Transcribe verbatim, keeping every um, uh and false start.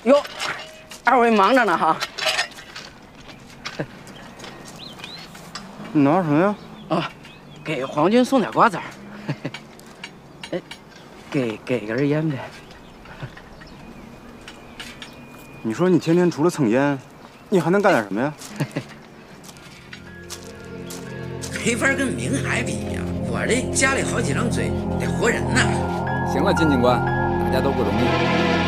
哟，二位忙着呢哈。 你拿什么呀？ 啊，给皇军送点瓜子儿。哎，给给根烟呗。 你说你天天除了蹭烟，你还能干点什么呀？ 没法跟明海比呀，我这家里好几张嘴，得活人呐。 行了，金警官，大家都不容易。